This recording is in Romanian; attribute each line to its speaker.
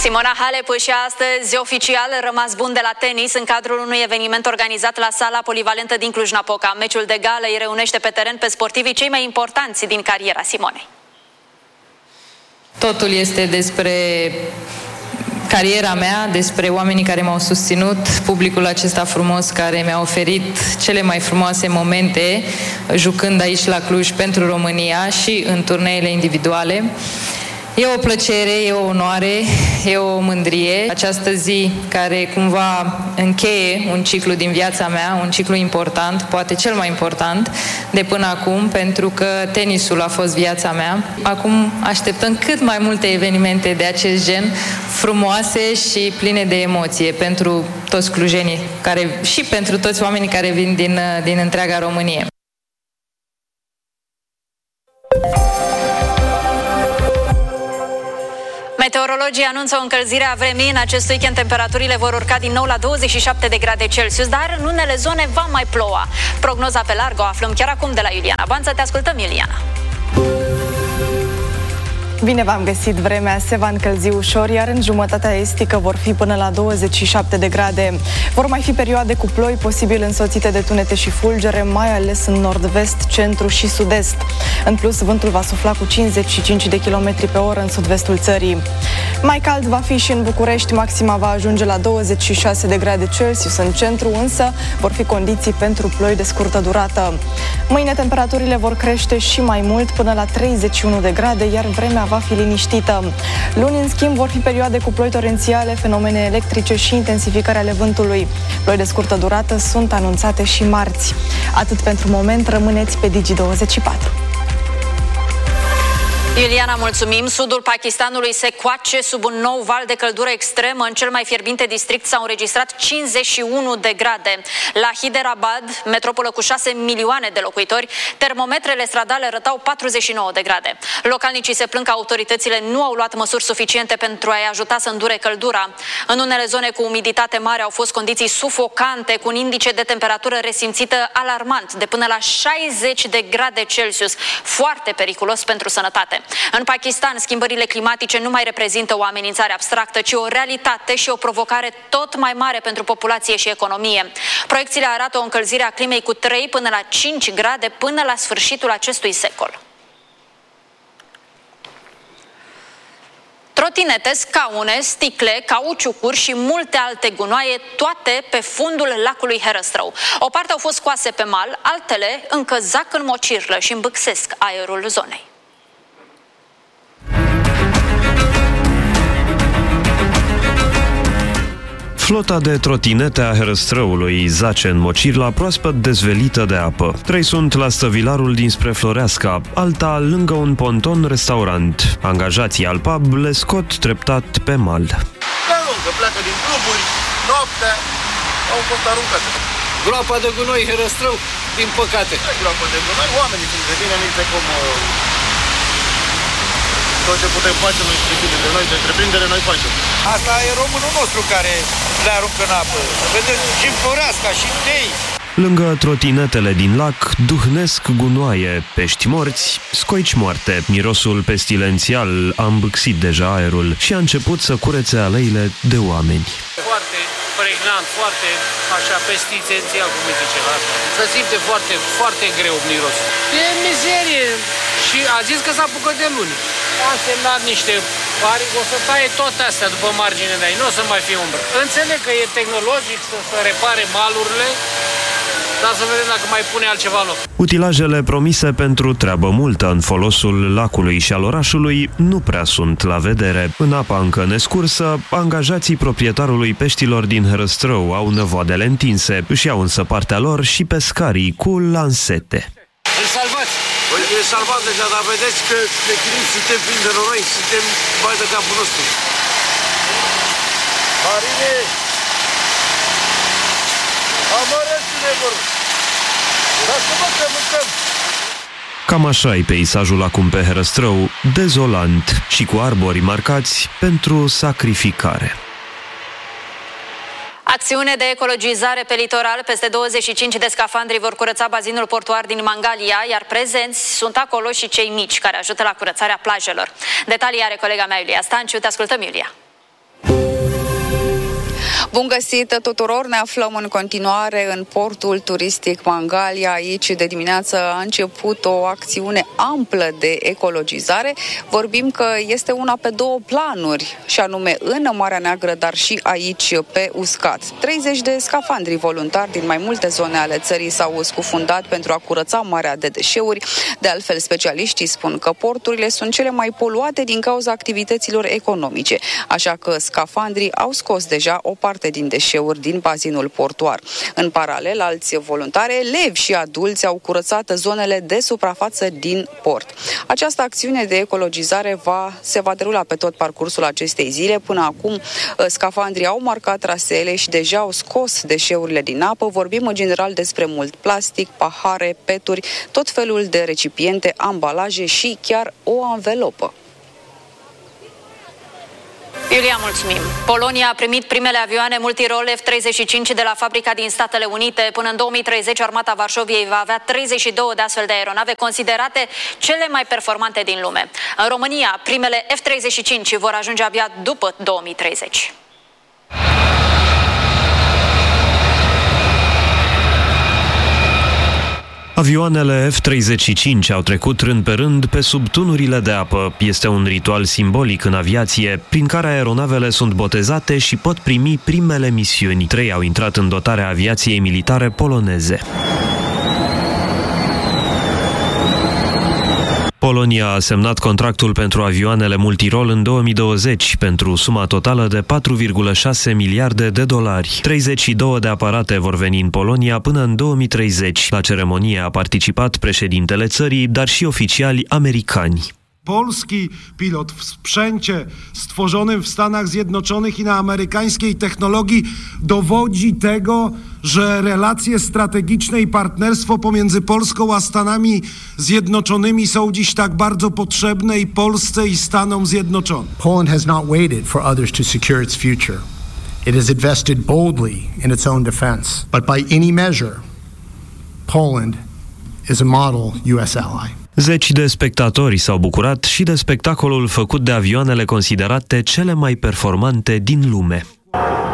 Speaker 1: Simona Halep și astăzi oficial rămas bun de la tenis în cadrul unui eveniment organizat la sala polivalentă din Cluj-Napoca. Meciul de gală îi reunește pe teren pe sportivii cei mai importanți din cariera Simonei.
Speaker 2: Totul este despre cariera mea, despre oamenii care m-au susținut, publicul acesta frumos care mi-a oferit cele mai frumoase momente jucând aici la Cluj pentru România și în turneele individuale. E o plăcere, e o onoare, e o mândrie. Această zi care cumva încheie un ciclu din viața mea, un ciclu important, poate cel mai important de până acum, pentru că tenisul a fost viața mea. Acum așteptăm cât mai multe evenimente de acest gen, frumoase și pline de emoție pentru toți clujenii și pentru toți oamenii care vin din întreaga Românie.
Speaker 1: Meteorologii anunță o încălzire a vremii. În acest weekend temperaturile vor urca din nou la 27 de grade Celsius, dar în unele zone va mai ploua. Prognoza pe larg o aflăm chiar acum de la Iuliana Banță. Te ascultăm, Iuliana.
Speaker 3: Bine v-am găsit! Vremea se va încălzi ușor, iar în jumătatea estică vor fi până la 27 de grade. Vor mai fi perioade cu ploi, posibil însoțite de tunete și fulgere, mai ales în nord-vest, centru și sud-est. În plus, vântul va sufla cu 55 de km pe oră în sud-vestul țării. Mai cald va fi și în București, maxima va ajunge la 26 de grade Celsius în centru, însă vor fi condiții pentru ploi de scurtă durată. Mâine temperaturile vor crește și mai mult, până la 31 de grade, iar vremea va fi liniștită. Luni, în schimb, vor fi perioade cu ploi torențiale, fenomene electrice și intensificare ale vântului. Ploi de scurtă durată sunt anunțate și marți. Atât pentru moment, rămâneți pe Digi24.
Speaker 1: Iuliana, mulțumim. Sudul Pakistanului se coace sub un nou val de căldură extremă. În cel mai fierbinte district s-au înregistrat 51 de grade. La Hyderabad, metropolă cu 6 milioane de locuitori, termometrele stradale arătau 49 de grade. Localnicii se plâng că autoritățile nu au luat măsuri suficiente pentru a-i ajuta să îndure căldura. În unele zone cu umiditate mare au fost condiții sufocante, cu un indice de temperatură resimțită alarmant, de până la 60 de grade Celsius. Foarte periculos pentru sănătate. În Pakistan, schimbările climatice nu mai reprezintă o amenințare abstractă, ci o realitate și o provocare tot mai mare pentru populație și economie. Proiecțiile arată o încălzire a climei cu 3 până la 5 grade până la sfârșitul acestui secol. Trotinete, scaune, sticle, cauciucuri și multe alte gunoaie, toate pe fundul lacului Herăstrău. O parte au fost scoase pe mal, altele încă zac în mocirlă și îmbâxesc aerul zonei.
Speaker 4: Flota de trotinete a Herăstrăului zace în mocirla proaspăt dezvelită de apă. 3 sunt la stăvilarul dinspre Floreasca, alta lângă un ponton restaurant. Angajații al pub le scot treptat pe mal.
Speaker 5: Că pleacă din cluburi, noaptea, au fost aruncate.
Speaker 6: Groapa de gunoi Herăstrău, din păcate.
Speaker 5: Groapa de gunoi, oamenii sunt de bine, nici cum... Tot ce putem face noi și de noi, de întreprindere, noi facem.
Speaker 6: Asta e românul nostru care le aruncă în apă. Vedeți, și în Floreasca, și în Tei.
Speaker 4: Lângă trotinetele din lac duhnesc gunoaie, pești morți, scoici moarte. Mirosul pestilențial a îmbâxit deja aerul și a început să curețe aleile de oameni.
Speaker 7: Foarte pregnant, foarte așa pestilențial, cum îi zice la asta. Se simte foarte, foarte greu mirosul. E mizerie și a zis că s-a apucat de luni. A semnat niște pari, o să taie toate astea după margine de aici, nu o să mai fie umbră. Înțeleg că e tehnologic să repare malurile, dar să vedem dacă mai pune altceva în loc.
Speaker 4: Utilajele promise pentru treabă multă în folosul lacului și al orașului nu prea sunt la vedere. În apa încă nescursă, angajații proprietarului peștilor din Herăstrău au năvoadele întinse, își iau însă partea lor și pescarii cu lansete.
Speaker 6: Îl salvați!
Speaker 5: Păi e salvat deja, dar vedeți că de crim suntem plini de noroi, suntem bai de capul nostru. Marine! Amărăți-ne, vor! Lasă-mă că mâncăm!
Speaker 4: Cam așa e peisajul acum pe Herăstrău, dezolant și cu arbori marcați pentru sacrificare.
Speaker 1: Acțiune de ecologizare pe litoral. Peste 25 de scafandri vor curăța bazinul portuar din Mangalia, iar prezenți sunt acolo și cei mici care ajută la curățarea plajelor. Detalii are colega mea Iulia Stanciu. Te ascultăm, Iulia.
Speaker 8: Bun găsit tuturor! Ne aflăm în continuare în portul turistic Mangalia. Aici de dimineață a început o acțiune amplă de ecologizare. Vorbim că este una pe două planuri, și anume în Marea Neagră, dar și aici pe uscat. 30 de scafandri voluntari din mai multe zone ale țării s-au scufundat pentru a curăța marea de deșeuri. De altfel, specialiștii spun că porturile sunt cele mai poluate din cauza activităților economice, așa că scafandrii au scos deja o parte din deșeuri din bazinul portuar. În paralel, alți voluntari, elevi și adulți, au curățat zonele de suprafață din port. Această acțiune de ecologizare se va derula pe tot parcursul acestei zile. Până acum, scafandrii au marcat traseele și deja au scos deșeurile din apă. Vorbim în general despre mult plastic, pahare, peturi, tot felul de recipiente, ambalaje și chiar o anvelopă.
Speaker 1: Iulia, mulțumim. Polonia a primit primele avioane multirol F-35 de la fabrica din Statele Unite. Până în 2030, armata Varșoviei va avea 32 de astfel de aeronave considerate cele mai performante din lume. În România, primele F-35 vor ajunge abia după 2030.
Speaker 4: Avioanele F-35 au trecut rând pe rând pe sub tunurile de apă. Este un ritual simbolic în aviație, prin care aeronavele sunt botezate și pot primi primele misiuni. 3 au intrat în dotarea aviației militare poloneze. Polonia a semnat contractul pentru avioanele multirol în 2020 pentru suma totală de 4,6 miliarde de dolari. 32 de aparate vor veni în Polonia până în 2030. La ceremonie a participat președintele țării, dar și oficiali americani.
Speaker 9: Polski pilot w sprzęcie stworzonym w Stanach Zjednoczonych i na amerykańskiej technologii dowodzi tego, że relacje strategiczne i partnerstwo pomiędzy Polską a Stanami Zjednoczonymi są dziś tak bardzo potrzebne i Polsce i Stanom Zjednoczonym.
Speaker 10: Poland has not waited for others to secure its future. It has invested boldly in its own defense. But by any measure, Poland is a model US ally.
Speaker 4: Zeci de spectatori s-au bucurat și de spectacolul făcut de avioanele considerate cele mai performante din lume.